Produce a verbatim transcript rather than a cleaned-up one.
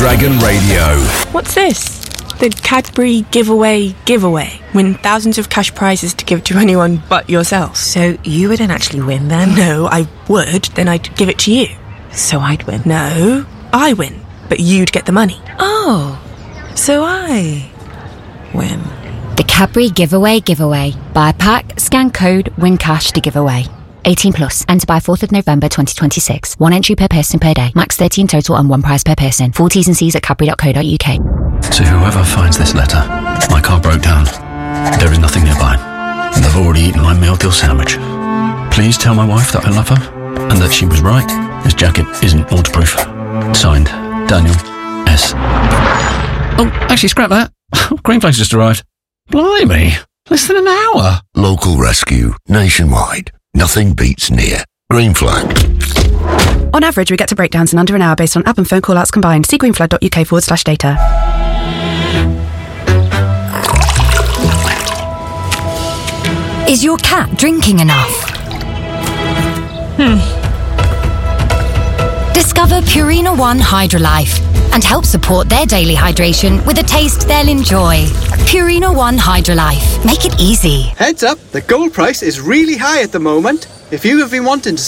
Dragon Radio. What's this? The Cadbury giveaway giveaway. Win thousands of cash prizes to give to anyone but yourself. So you wouldn't actually win then? No, I would. Then I'd give it to you. So I'd win? No, I win. But you'd get the money. Oh, so I win. The Cadbury giveaway giveaway. Buy a pack, scan code, win cash to give away. eighteen plus. Enter by fourth of November twenty twenty-six. One entry per person per day. Max thirteen total and one prize per person. Full T's and C's at cadbury dot co dot uk. To whoever finds this letter, my car broke down. There is nothing nearby, and I've already eaten my meal deal sandwich. Please tell my wife that I love her, and that she was right. This jacket isn't waterproof. Signed, Daniel S. Oh, actually, scrap that. Green Flag's just arrived. Blimey, less than an hour. Local rescue, nationwide. Nothing beats near. Green Flag. On average, we get to breakdowns in under an hour based on app and phone call-outs combined. See greenflag.uk forward slash data. Is your cat drinking enough? Hmm. Discover Purina One Hydrolife and help support their daily hydration with a taste they'll enjoy. Purina One Hydrolife. Make it easy. Heads up, the gold price is really high at the moment. If you have been wanting to